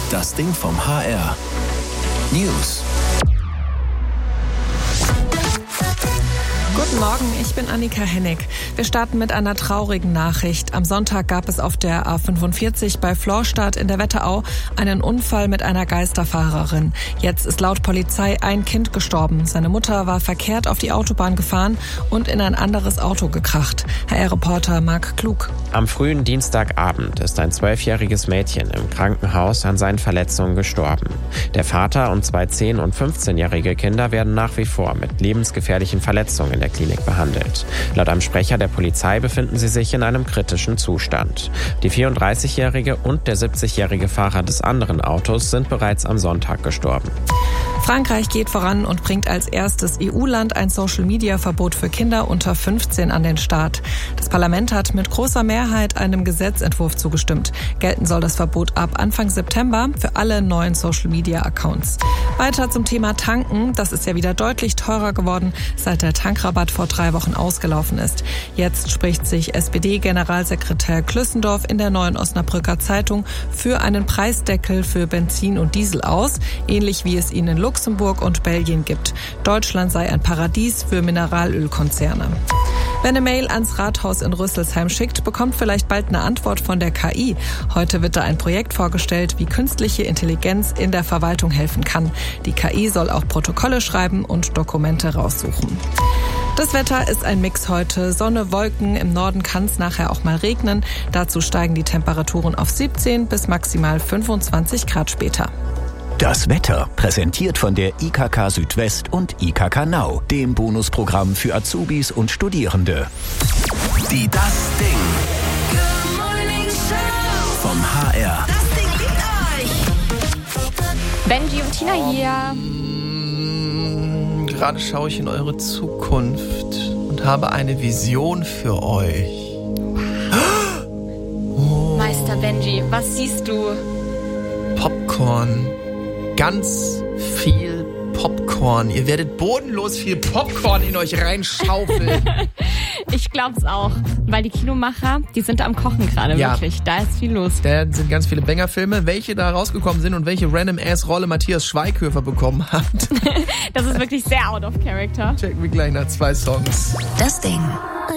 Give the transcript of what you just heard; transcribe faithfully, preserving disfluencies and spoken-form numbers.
Das Ding vom H R. News. Guten Morgen, ich bin Annika Hennig. Wir starten mit einer traurigen Nachricht. Am Sonntag gab es auf der A fünfundvierzig bei Florstadt in der Wetterau einen Unfall mit einer Geisterfahrerin. Jetzt ist laut Polizei ein Kind gestorben. Seine Mutter war verkehrt auf die Autobahn gefahren und in ein anderes Auto gekracht. H R-Reporter Marc Klug. Am frühen Dienstagabend ist ein zwölfjähriges Mädchen im Krankenhaus an seinen Verletzungen gestorben. Der Vater und zwei zehn- und fünfzehnjährige Kinder werden nach wie vor mit lebensgefährlichen Verletzungen in der Klinik behandelt. Laut einem Sprecher der Polizei befinden sie sich in einem kritischen Zustand. Die vierunddreißigjährige und der siebzigjährige Fahrer des anderen Autos sind bereits am Sonntag gestorben. Frankreich geht voran und bringt als erstes E U-Land ein Social-Media-Verbot für Kinder unter fünfzehn an den Start. Das Parlament hat mit großer Mehrheit einem Gesetzentwurf zugestimmt. Gelten soll das Verbot ab Anfang September für alle neuen Social-Media-Accounts. Weiter zum Thema Tanken. Das ist ja wieder deutlich teurer geworden, seit der Tankrabatt vor drei Wochen ausgelaufen ist. Jetzt spricht sich S P D-Generalsekretär Klüssendorf in der Neuen Osnabrücker Zeitung für einen Preisdeckel für Benzin und Diesel aus, ähnlich wie es ihn in Luxemburg und Belgien gibt. Deutschland sei ein Paradies für Mineralölkonzerne. Wer eine Mail ans Rathaus in Rüsselsheim schickt, bekommt vielleicht bald eine Antwort von der K I. Heute wird da ein Projekt vorgestellt, wie künstliche Intelligenz in der Verwaltung helfen kann. Die K I soll auch Protokolle schreiben und Dokumente raussuchen. Das Wetter ist ein Mix heute. Sonne, Wolken, im Norden kann es nachher auch mal regnen. Dazu steigen die Temperaturen auf siebzehn bis maximal fünfundzwanzig Grad später. Das Wetter, präsentiert von der I K K Südwest und I K K Now, dem Bonusprogramm für Azubis und Studierende. Die Das Ding vom H R. Das Ding liebt euch. Benji und Tina hier. Gerade schaue ich in eure Zukunft und habe eine Vision für euch. Oh. Meister Benji, was siehst du? Popcorn. Ganz viel Popcorn. Ihr werdet bodenlos viel Popcorn in euch reinschaufeln. Ich glaub's auch, weil die Kinomacher, die sind am Kochen gerade, ja. Wirklich. Da ist viel los. Da sind ganz viele Banger-Filme. Welche da rausgekommen sind und welche Random-Ass-Rolle Matthias Schweighöfer bekommen hat. Das ist wirklich sehr out of character. Checken wir gleich nach zwei Songs. Das Ding